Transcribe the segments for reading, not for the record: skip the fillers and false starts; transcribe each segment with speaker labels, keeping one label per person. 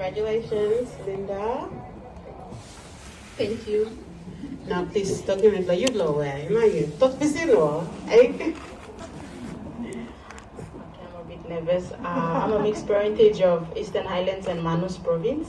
Speaker 1: Congratulations, Linda. Thank you. Now please document like you blow away. Imagine. Talk to eh?
Speaker 2: I'm a bit nervous. I'm a mixed parentage of Eastern Highlands and Manus province.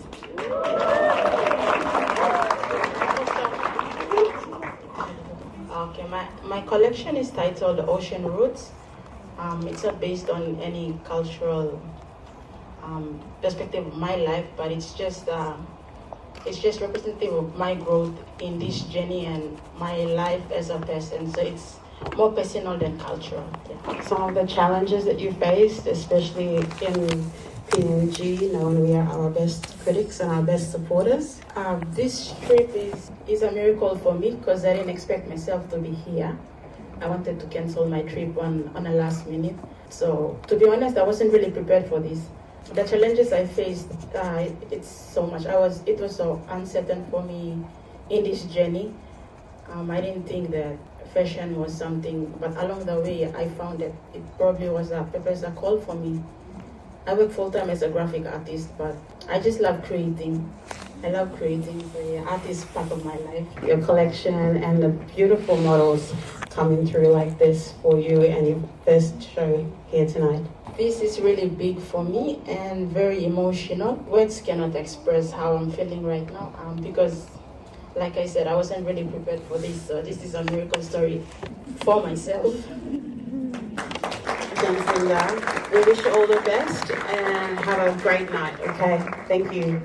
Speaker 2: Okay, my collection is titled Ocean Roots. It's not based on any cultural perspective of my life, but it's just representative of my growth in this journey and my life as a person. So it's more personal than cultural. Yeah.
Speaker 1: Some of the challenges that you faced, especially in PNG, knowing we are our best critics and our best supporters.
Speaker 2: This trip is a miracle for me because I didn't expect myself to be here. I wanted to cancel my trip on a last minute. So to be honest, I wasn't really prepared for this. The challenges I faced, it's so much. It was so uncertain for me in this journey. I didn't think that fashion was something, but along the way I found that it probably was a call for me. I work full-time as a graphic artist, but I just love creating. I love creating, so yeah, art is part of my life.
Speaker 1: Your collection and the beautiful models coming through like this for you and your first show here tonight.
Speaker 2: This is really big for me and very emotional. Words cannot express how I'm feeling right now because, like I said, I wasn't really prepared for this, so this is a miracle story for myself.
Speaker 1: Thanks, Linda. We wish you all the best and have a great night, okay? Thank you.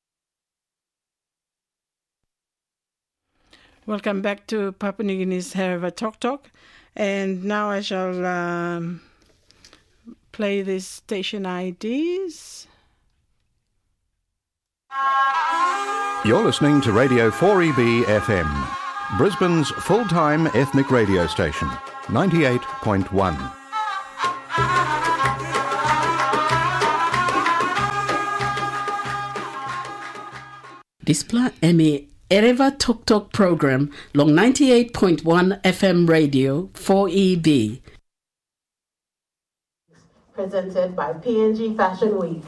Speaker 3: Welcome back to Papua New Guinea's Hereva Talk Talk. And now I shall play this station IDs.
Speaker 4: You're listening to Radio 4EB FM, Brisbane's full-time ethnic radio station, 98.1.
Speaker 5: Displa Emi Hereva Talk Talk program long 98.1 FM radio 4EB.
Speaker 1: Presented by PNG Fashion Week.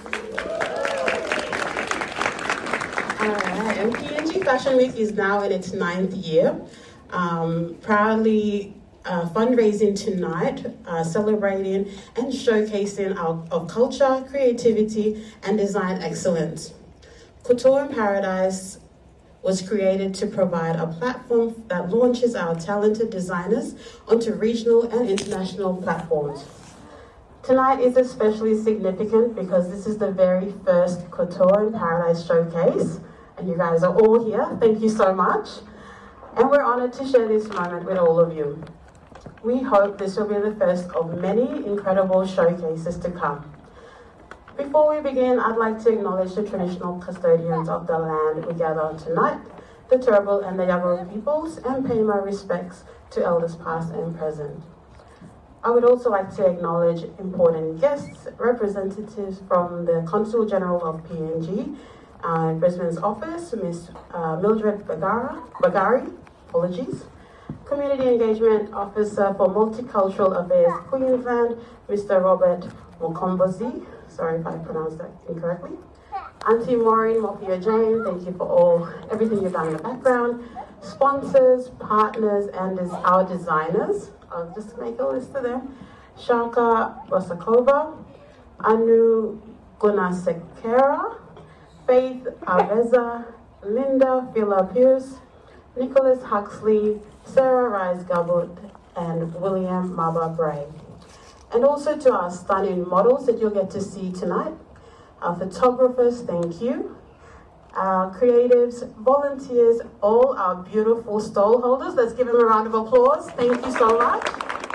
Speaker 1: Alright, and PNG Fashion Week is now in its 9th year. Proudly fundraising tonight, celebrating and showcasing our culture, creativity, and design excellence. Couture in Paradise was created to provide a platform that launches our talented designers onto regional and international platforms. Tonight is especially significant because this is the very first Couture in Paradise showcase, and you guys are all here. Thank you so much. And we're honored to share this moment with all of you. We hope this will be the first of many incredible showcases to come. Before we begin, I'd like to acknowledge the traditional custodians of the land we gather on tonight, the Turrbal and the Yagara peoples, and pay my respects to elders past and present. I would also like to acknowledge important guests, representatives from the Consul General of PNG, Brisbane's office, Ms. Mildred Bagari, Community Engagement Officer for Multicultural Affairs Queensland, Mr. Robert Mokombozi, sorry if I pronounced that incorrectly. Auntie Maureen Mopia Jane, thank you for everything you've done in the background. Sponsors, partners, and our designers. I'll just make a list of them. Shaka Rosakova, Anu Gunasekera, Faith Aveza, Linda Phila Pierce, Nicholas Huxley, Sarah Rise Gabut, and William Maba Bray. And also to our stunning models that you'll get to see tonight. Our photographers, thank you. Our creatives, volunteers, all our beautiful stall holders. Let's give them a round of applause. Thank you so much.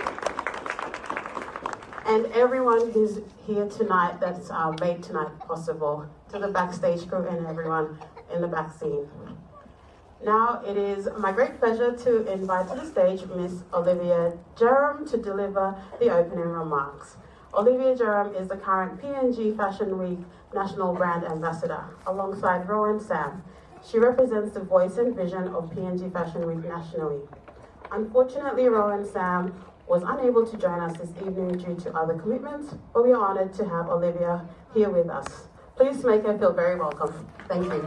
Speaker 1: And everyone who's here tonight that's made tonight possible. To the backstage crew and everyone in the back scene. Now it is my great pleasure to invite to the stage Miss Olivia Jerome to deliver the opening remarks. Olivia Jerome is the current PNG Fashion Week National Brand Ambassador, alongside Rowan Sam. She represents the voice and vision of PNG Fashion Week nationally. Unfortunately, Rowan Sam was unable to join us this evening due to other commitments, but we are honoured to have Olivia here with us. Please make her feel very welcome. Thank you.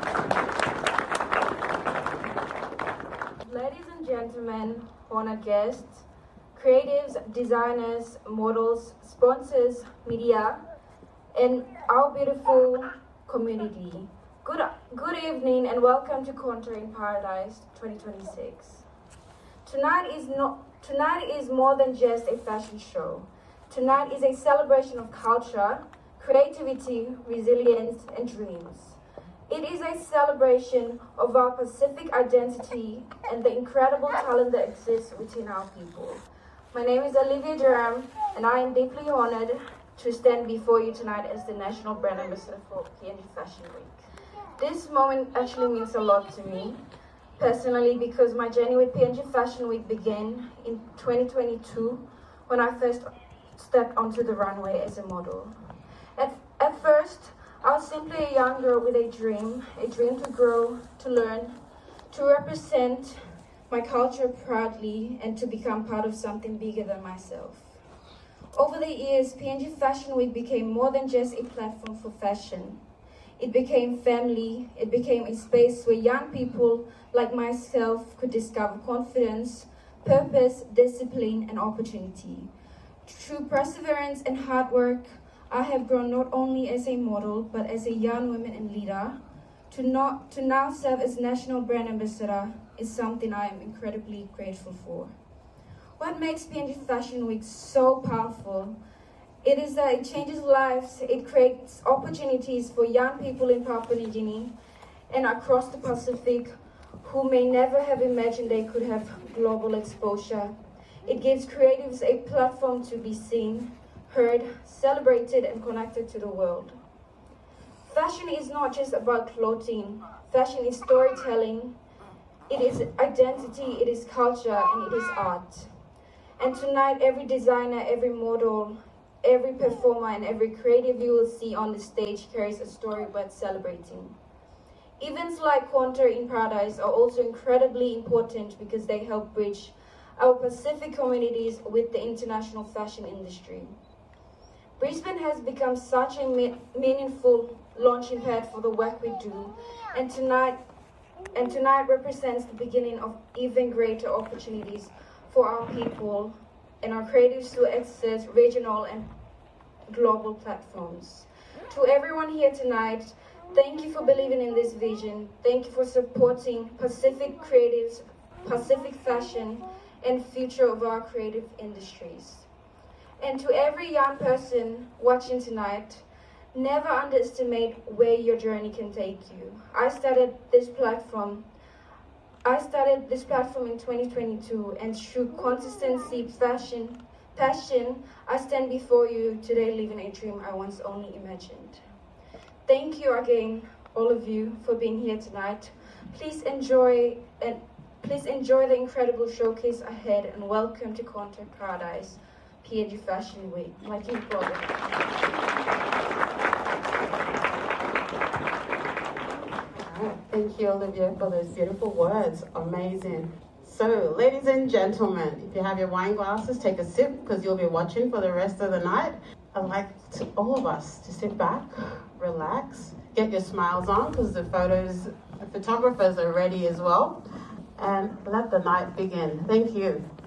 Speaker 6: Ladies and gentlemen, honored guests, creatives, designers, models, sponsors, media, and our beautiful community. Good evening and welcome to Contour in Paradise 2026. Tonight is more than just a fashion show. Tonight is a celebration of culture, creativity, resilience, and dreams. It is a celebration of our Pacific identity and the incredible talent that exists within our people. My name is Olivia Durham, and I am deeply honored to stand before you tonight as the National Brand Ambassador for PNG Fashion Week. This moment actually means a lot to me, personally, because my journey with PNG Fashion Week began in 2022 when I first stepped onto the runway as a model. At first, I was simply a young girl with a dream to grow, to learn, to represent my culture proudly, and to become part of something bigger than myself. Over the years, PNG Fashion Week became more than just a platform for fashion. It became family. It became a space where young people like myself could discover confidence, purpose, discipline, and opportunity. Through perseverance and hard work, I have grown not only as a model, but as a young woman and leader. To now serve as National Brand Ambassador is something I am incredibly grateful for. What makes PNG Fashion Week so powerful? It is that it changes lives, it creates opportunities for young people in Papua New Guinea and across the Pacific who may never have imagined they could have global exposure. It gives creatives a platform to be seen, heard, celebrated, and connected to the world. Fashion is not just about clothing. Fashion is storytelling, it is identity, it is culture, and it is art. And tonight, every designer, every model, every performer, and every creative you will see on the stage carries a story worth celebrating. Events like Contour in Paradise are also incredibly important because they help bridge our Pacific communities with the international fashion industry. Brisbane has become such a meaningful launching pad for the work we do, and tonight represents the beginning of even greater opportunities for our people and our creatives to access regional and global platforms. To everyone here tonight, thank you for believing in this vision. Thank you for supporting Pacific creatives, Pacific fashion, and future of our creative industries. And to every young person watching tonight, never underestimate where your journey can take you. I started this platform in 2022, and through consistency, passion, I stand before you today living a dream I once only imagined. Thank you again, all of you, for being here tonight. Please enjoy the incredible showcase ahead, and welcome to Contour Paradise PNG Fashion Week. My dear brother.
Speaker 1: Thank you, Olivia, for those beautiful words. Amazing. So, ladies and gentlemen, if you have your wine glasses, take a sip because you'll be watching for the rest of the night. I'd like all of us to sit back, relax, get your smiles on because the photographers are ready as well, and let the night begin. Thank you.